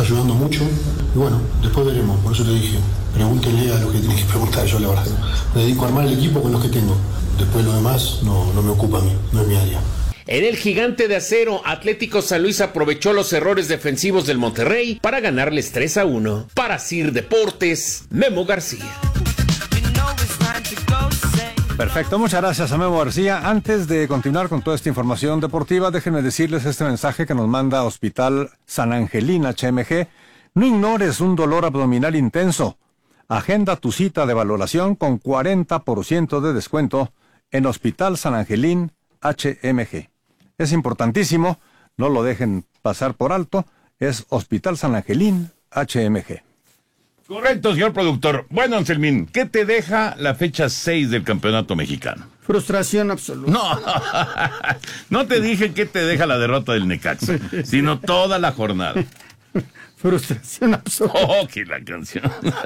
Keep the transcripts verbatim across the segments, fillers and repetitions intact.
ayudando mucho. Y bueno, después veremos, por eso te dije, pregúntele a lo que tienes que preguntar. Yo la verdad me dedico a armar el equipo con los que tengo. Después lo demás no, no me ocupa a mí, no es mi área. En el Gigante de Acero, Atlético San Luis aprovechó los errores defensivos del Monterrey para ganarles tres a uno. Para Sir Deportes, Memo García. Perfecto, muchas gracias a Memo García. Antes de continuar con toda esta información deportiva, déjenme decirles este mensaje que nos manda Hospital San Angelín H M G. No ignores un dolor abdominal intenso. Agenda tu cita de valoración con cuarenta por ciento de descuento en Hospital San Angelín H M G. Es importantísimo, no lo dejen pasar por alto, es Hospital San Angelín H M G. Correcto, señor productor. Bueno, Anselmín, ¿qué te deja la fecha seis del Campeonato Mexicano? Frustración absoluta. No, no te dije qué te deja la derrota del Necaxa, sino toda la jornada. Frustración absoluta. Oh, que la canción.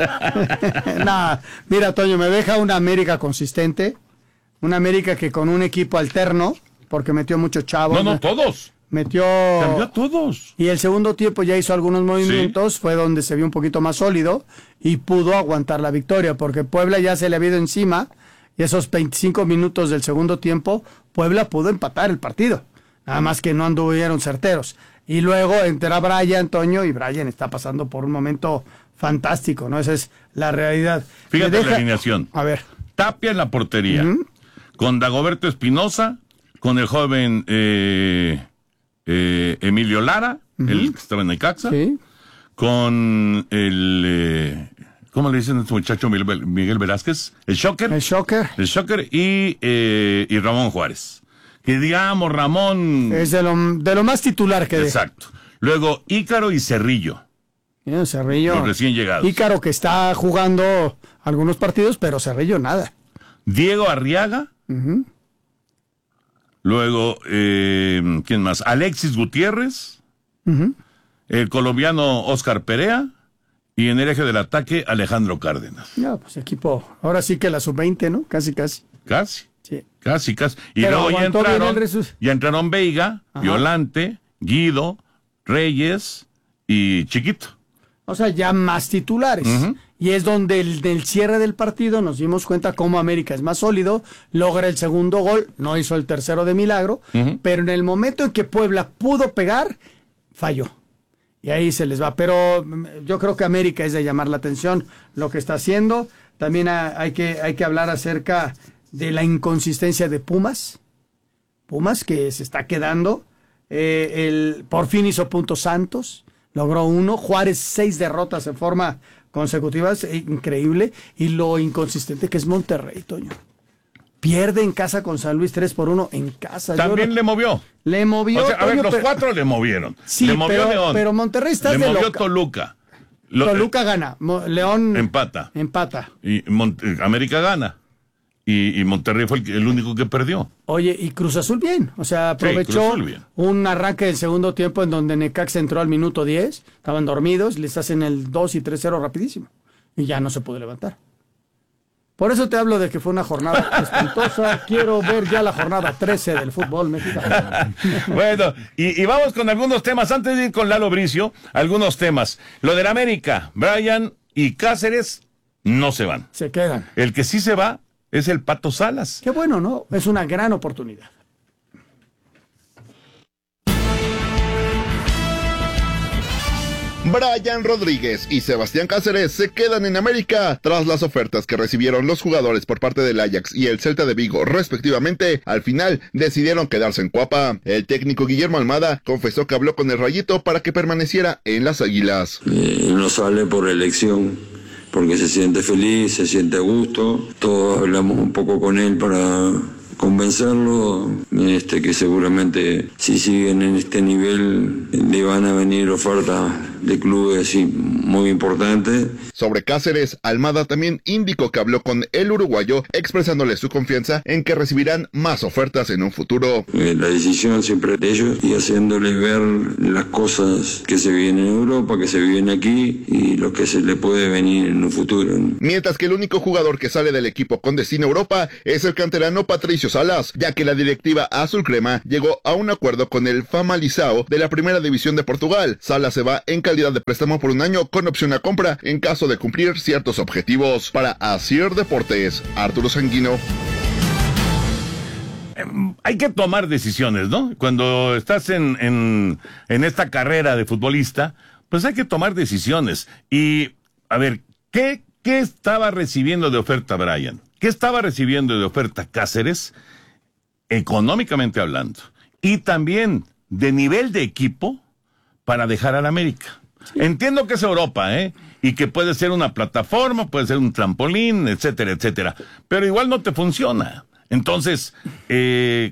Nah, mira, Toño, me deja una América consistente, una América que con un equipo alterno, porque metió muchos chavos. No, no, todos. Metió... Cambió a todos. Y el segundo tiempo ya hizo algunos movimientos, sí. Fue donde se vio un poquito más sólido y pudo aguantar la victoria, porque Puebla ya se le había ido encima y esos veinticinco minutos del segundo tiempo, Puebla pudo empatar el partido. Nada más que no anduvieron certeros. Y luego entra Brian, Toño, y Brian está pasando por un momento fantástico, ¿no? Esa es la realidad. Fíjate deja... la alineación. A ver. Tapia en la portería, uh-huh. Con Dagoberto Espinosa, con el joven... Eh... Eh, Emilio Lara, uh-huh. El que estaba en Necaxa, sí. Con el, eh, ¿cómo le dicen a este muchacho Miguel, Miguel Velázquez? El Shocker. El Shocker. El Shocker y, eh, y Ramón Juárez. Que digamos, Ramón... Es de lo, de lo más titular que Exacto. Deja. Luego, Ícaro y Cerrillo. Bien, Cerrillo. Los recién llegados. Ícaro que está jugando algunos partidos, pero Cerrillo nada. Diego Arriaga. Uh-huh. Luego, eh, ¿quién más? Alexis Gutiérrez, uh-huh. El colombiano Oscar Perea, y en el eje del ataque, Alejandro Cárdenas. No, pues equipo, ahora sí que la sub veinte, ¿no? Casi, casi. Casi. Sí. Casi, casi. Y Pero luego ya entraron, resus... ya entraron Veiga, ajá. Violante, Guido, Reyes y Chiquito. O sea, ya más titulares. Uh-huh. Y es donde el del cierre del partido nos dimos cuenta cómo América es más sólido, logra el segundo gol, no hizo el tercero de milagro, uh-huh. Pero en el momento en que Puebla pudo pegar, falló. Y ahí se les va. Pero yo creo que América es de llamar la atención lo que está haciendo. También hay que, hay que hablar acerca de la inconsistencia de Pumas. Pumas que se está quedando. Eh, el, por fin hizo puntos Santos. Logró uno. Juárez, seis derrotas en forma consecutiva. Es increíble. Y lo inconsistente que es Monterrey, Toño. Pierde en casa con San Luis tres por uno en casa. También Yo, le movió. Le movió. O sea, a Toño, ver, los pero, cuatro le movieron. Sí, le movió pero, León. pero Monterrey está le de movió loca. Toluca. Lo, Toluca eh, gana. Mo, León empata. Empata. Y Monte, América gana. Y, y Monterrey fue el, el único que perdió. Oye, y Cruz Azul bien. O sea, aprovechó sí, un arranque del segundo tiempo en donde Necaxa entró al minuto diez. Estaban dormidos, les hacen el dos y tres cero rapidísimo. Y ya no se pudo levantar. Por eso te hablo de que fue una jornada espantosa. Quiero ver ya la jornada trece del fútbol mexicano. Bueno, y, y vamos con algunos temas. Antes de ir con Lalo Bricio, algunos temas. Lo del América, Brian y Cáceres no se van. Se quedan. El que sí se va es el Pato Salas. Qué bueno, ¿no? Es una gran oportunidad. Brian Rodríguez y Sebastián Cáceres se quedan en América tras las ofertas que recibieron los jugadores por parte del Ajax y el Celta de Vigo respectivamente. Al final decidieron quedarse en Cuapa. El técnico Guillermo Almada confesó que habló con el Rayito para que permaneciera en las Águilas. Eh, no sale por elección, porque se siente feliz, se siente a gusto. Todos hablamos un poco con él para convencerlo, este, que seguramente si siguen en este nivel le van a venir ofertas de clubes sí, muy importantes. Sobre Cáceres, Almada también indicó que habló con el uruguayo expresándole su confianza en que recibirán más ofertas en un futuro. Eh, la decisión siempre es de ellos y haciéndoles ver las cosas que se vienen en Europa, que se viven aquí y lo que se le puede venir en un futuro. Mientras que el único jugador que sale del equipo con destino a Europa es el canterano Patricio Salas, ya que la directiva azul crema llegó a un acuerdo con el Famalicão de la primera división de Portugal. Salas se va en calidad calidad de préstamo por un año con opción a compra en caso de cumplir ciertos objetivos. Para Asir Deportes, Arturo Sanguino. Hay que tomar decisiones, ¿no? Cuando estás en, en, en esta carrera de futbolista, pues hay que tomar decisiones. Y, a ver, ¿qué, qué estaba recibiendo de oferta Brian? ¿Qué estaba recibiendo de oferta Cáceres? Económicamente hablando. Y también de nivel de equipo para dejar al América. Sí. Entiendo que es Europa, ¿eh? Y que puede ser una plataforma, puede ser un trampolín, etcétera, etcétera. Pero igual no te funciona. Entonces, eh,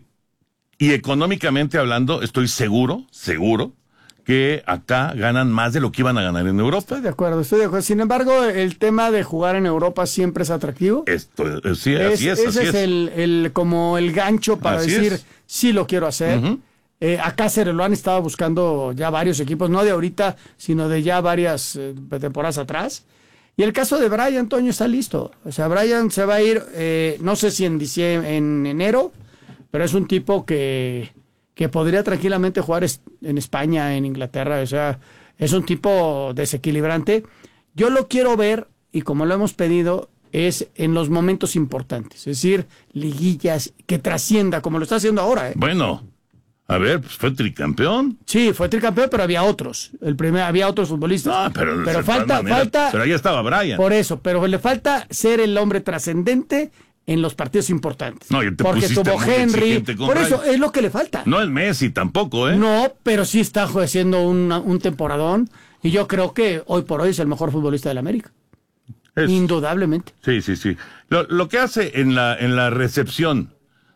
y económicamente hablando, estoy seguro, seguro, que acá ganan más de lo que iban a ganar en Europa. Estoy de acuerdo, estoy de acuerdo. Sin embargo, el tema de jugar en Europa siempre es atractivo. Esto, sí, así es, es, así ese es, es. El, el, como el gancho para así decir, es. sí lo quiero hacer. Uh-huh. Eh, a Cáceres lo han estado buscando ya varios equipos, no de ahorita, sino de ya varias eh, temporadas atrás. Y el caso de Brian, Toño, está listo. O sea, Brian se va a ir, eh, no sé si en diciembre, en enero, pero es un tipo que, que podría tranquilamente jugar en España, en Inglaterra. O sea, es un tipo desequilibrante. Yo lo quiero ver, y como lo hemos pedido, es en los momentos importantes. Es decir, liguillas, que trascienda, como lo está haciendo ahora. ¿eh? Bueno, a ver, pues fue tricampeón. Sí, fue tricampeón, pero había otros. El primer, había otros futbolistas. No, pero, pero falta, manera, falta. Pero ahí estaba Brian. Por eso, pero le falta ser el hombre trascendente en los partidos importantes. No, yo te porque tuvo Henry. Por Brian. Eso es lo que le falta. No es Messi tampoco, ¿eh? No, pero sí está haciendo un, un temporadón. Y yo creo que hoy por hoy es el mejor futbolista del América. Es, Indudablemente. Sí, sí, sí. Lo, lo que hace en la, en la recepción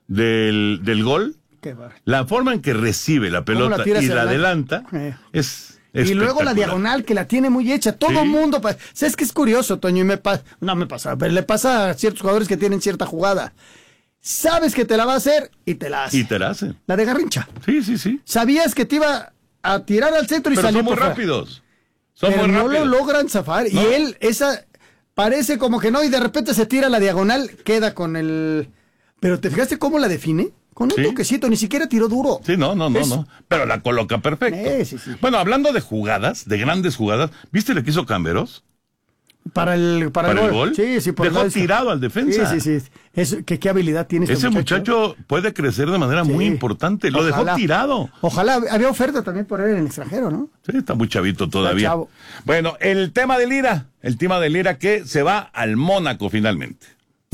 del, del gol. La forma en que recibe la pelota la y la adelanta eh. es y luego la diagonal que la tiene muy hecha. Todo el ¿Sí? mundo. ¿Sabes qué es curioso, Toño? Y me pasa, no me pasa, pero le pasa a ciertos jugadores que tienen cierta jugada. Sabes que te la va a hacer y te la hace. Y te la hace. La de Garrincha. Sí, sí, sí. Sabías que te iba a tirar al centro y pero salir son muy por rápidos. Son pero muy no rápidos. lo logran zafar. No. Y él, esa, parece como que no, y de repente se tira la diagonal, queda con el. Pero ¿te fijaste cómo la define? Con un ¿Sí? toquecito, ni siquiera tiró duro. Sí, no, no, no, es... no. Pero la coloca perfecto. Eh, sí, sí. Bueno, hablando de jugadas, de grandes jugadas, ¿viste lo que hizo Camberos? Para el, para ¿Para el, el gol. gol? Sí, sí, por Dejó el tirado al defensa. Sí, sí, sí. Es, que, ¿Qué habilidad tiene este Ese muchacho? muchacho puede crecer de manera sí. muy importante. Lo Ojalá. dejó tirado. Ojalá. Había oferta también por él en el extranjero, ¿no? Sí, está muy chavito todavía. Chavo. Bueno, el tema de Lira. El tema de Lira que se va al Mónaco finalmente.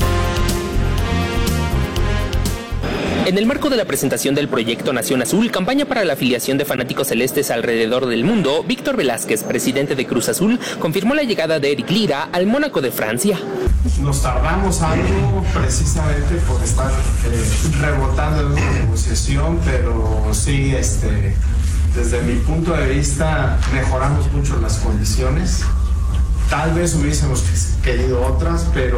En el marco de la presentación del proyecto Nación Azul, campaña para la afiliación de fanáticos celestes alrededor del mundo, Víctor Velázquez, presidente de Cruz Azul, confirmó la llegada de Eric Lira al Mónaco de Francia. Nos tardamos algo precisamente por estar eh, rebotando en una negociación, pero sí, este, desde mi punto de vista, mejoramos mucho las condiciones. Tal vez hubiésemos querido otras, pero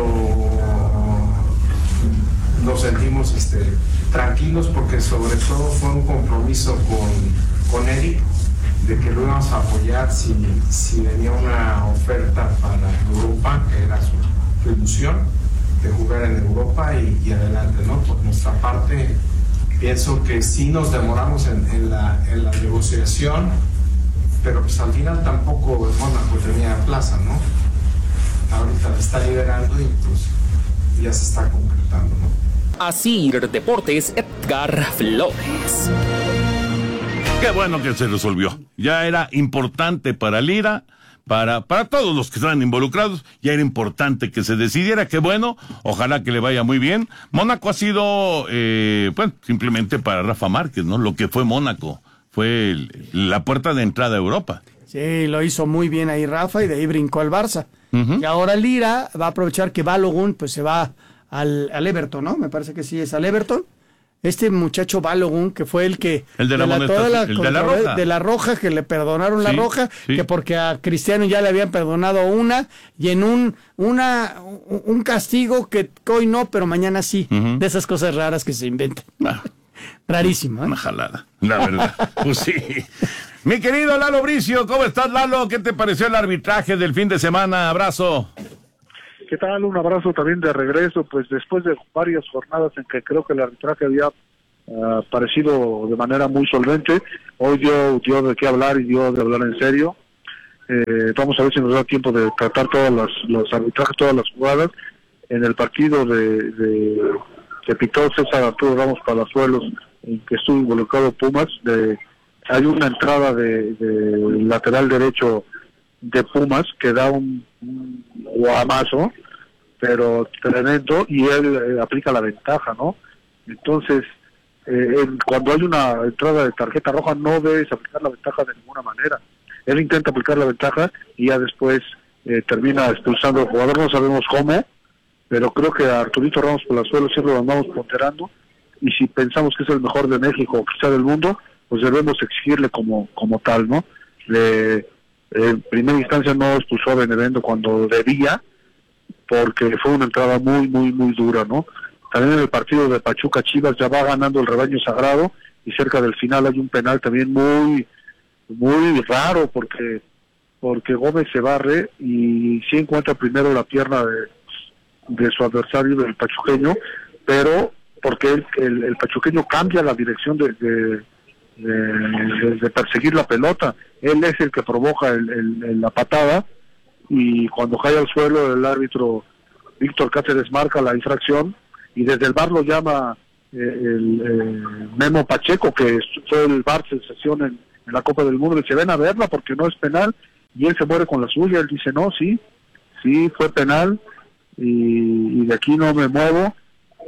nos sentimos este, tranquilos porque sobre todo fue un compromiso con, con Eric de que lo íbamos a apoyar si, si venía una oferta para Europa, que era su, su ilusión de jugar en Europa y, y adelante, ¿no? Por nuestra parte, pienso que sí nos demoramos en, en, la, en la negociación, pero pues al final tampoco el Mónaco tenía plaza, ¿no? Ahorita la está liberando y pues ya se está concretando, ¿no? Asir Deportes, Edgar Flores. Qué bueno que se resolvió. Ya era importante para Lira, para, para todos los que estaban involucrados, ya era importante que se decidiera. Qué bueno, ojalá que le vaya muy bien. Mónaco ha sido, eh, bueno, simplemente para Rafa Márquez, ¿no? Lo que fue Mónaco, fue el, la puerta de entrada a Europa. Sí, lo hizo muy bien ahí Rafa y de ahí brincó al Barça. Uh-huh. Y ahora Lira va a aprovechar que Balogun pues se va Al, al Everton, ¿no? Me parece que sí es al Everton. Este muchacho Balogun, que fue el que... El de la, de la, toda la, el de la roja. De la roja, que le perdonaron sí, la roja, sí. que porque a Cristiano ya le habían perdonado una, y en un una un castigo que hoy no, pero mañana sí. Uh-huh. De esas cosas raras que se inventan. Ah, Rarísimo, ¿eh? Una jalada, la verdad. Pues sí. Mi querido Lalo Bricio, ¿cómo estás, Lalo? ¿Qué te pareció el arbitraje del fin de semana? Abrazo. ¿Qué tal? Un abrazo también de regreso, pues después de varias jornadas en que creo que el arbitraje había uh, parecido de manera muy solvente, hoy dio, dio de qué hablar y dio de hablar en serio. Eh, vamos a ver si nos da tiempo de tratar todas las, los arbitrajes, todas las jugadas. En el partido de, de que pitó César Arturo Ramos Palazuelos, en que estuvo involucrado Pumas, de, hay una entrada de, de lateral derecho de Pumas que da un, un guamazo, pero tremendo, y él eh, aplica la ventaja, ¿no? Entonces, eh, en, cuando hay una entrada de tarjeta roja no debes aplicar la ventaja de ninguna manera. Él intenta aplicar la ventaja y ya después eh, termina expulsando al jugador, no sabemos cómo, pero creo que a Arturito Ramos Palazuelos siempre lo andamos ponderando, y si pensamos que es el mejor de México o quizá del mundo, pues debemos exigirle como como tal, ¿no? Le, en primera instancia no expulsó a Benevendo cuando debía, porque fue una entrada muy, muy, muy dura, ¿no? También en el partido de Pachuca Chivas ya va ganando el rebaño sagrado, y cerca del final hay un penal también muy, muy raro, porque porque Gómez se barre y sí encuentra primero la pierna de de su adversario, del pachuqueño, pero porque el, el, el pachuqueño cambia la dirección de, de, de, de perseguir la pelota. Él es el que provoca el, el, el, la patada, y cuando cae al suelo el árbitro Víctor Cáceres marca la infracción, y desde el V A R lo llama eh, el eh, Memo Pacheco, que fue el V A R sensación en, en la Copa del Mundo, y dice, ven a verla porque no es penal, y él se muere con la suya. Él dice, no, sí, sí, fue penal, Y, y de aquí no me muevo,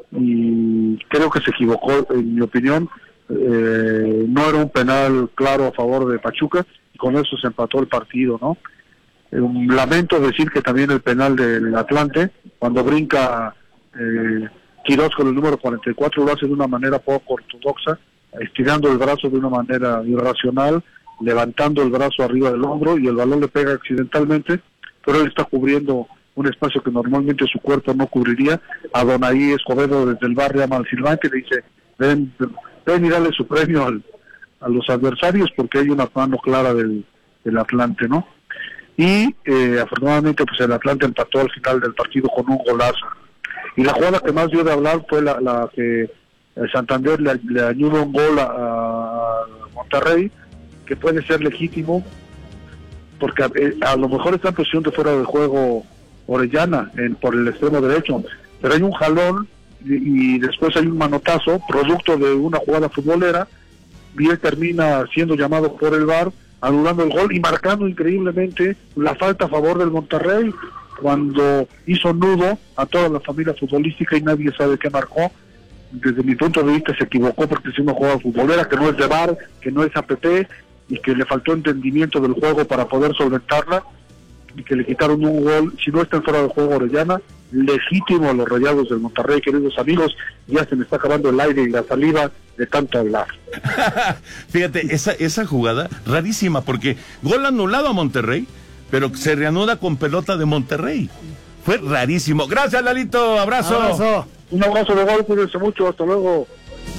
y creo que se equivocó, en mi opinión. Eh, no era un penal claro a favor de Pachuca, y con eso se empató el partido, ¿no? Eh, lamento decir que también el penal del Atlante, cuando brinca eh, Quirós con el número cuarenta y cuatro, lo hace de una manera poco ortodoxa, estirando el brazo de una manera irracional, levantando el brazo arriba del hombro, y el balón le pega accidentalmente, pero él está cubriendo un espacio que normalmente su cuerpo no cubriría. A Donaí Escobedo desde el barrio llama al silbante y le dice, ven, ven y dale su premio al, a los adversarios, porque hay una mano clara del, del Atlante, ¿no? Y eh, afortunadamente pues el Atlante empató al final del partido con un golazo. Y la jugada que más dio de hablar fue la, la que el Santander le, le añadió un gol a, a Monterrey, que puede ser legítimo, porque a, a lo mejor está en posición de fuera de juego Orellana en, por el extremo derecho, pero hay un jalón y, y después hay un manotazo producto de una jugada futbolera, y él termina siendo llamado por el V A R, anulando el gol y marcando increíblemente la falta a favor del Monterrey, cuando hizo nudo a toda la familia futbolística y nadie sabe qué marcó. Desde mi punto de vista se equivocó, porque es una jugada futbolera que no es de V A R, que no es A P P, y que le faltó entendimiento del juego para poder solventarla, y que le quitaron un gol. Si no está en fuera de juego Orellana, legítimo a los Rayados del Monterrey. Queridos amigos, ya se me está acabando el aire y la saliva de tanto hablar. Fíjate, esa, esa jugada rarísima, porque gol anulado a Monterrey, pero se reanuda con pelota de Monterrey. Fue rarísimo. Gracias, Lalito, abrazo. abrazo. Un abrazo de gol, cuídense mucho, hasta luego.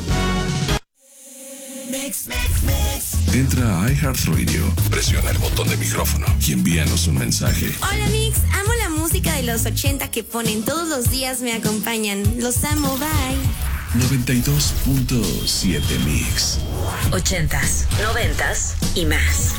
Mix, mix, mix. Entra a iHeartRadio, presiona el botón de micrófono y envíanos un mensaje. Hola Mix, amo la música de los ochenta que ponen todos los días, me acompañan. Los amo, bye. noventa y dos punto siete Mix. Ochentas, noventas y más.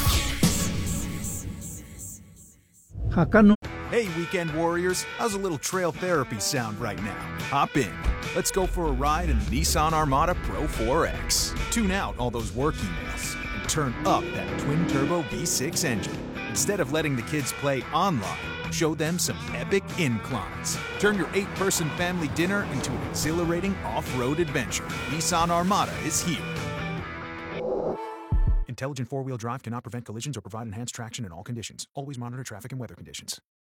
Hakano. Hey, weekend warriors, how's a little trail therapy sound right now? Hop in. Let's go for a ride in the Nissan Armada Pro four X. Tune out all those work emails and turn up that twin-turbo V six engine. Instead of letting the kids play online, show them some epic inclines. Turn your eight-person family dinner into an exhilarating off-road adventure. Nissan Armada is here. Intelligent four-wheel drive cannot prevent collisions or provide enhanced traction in all conditions. Always monitor traffic and weather conditions.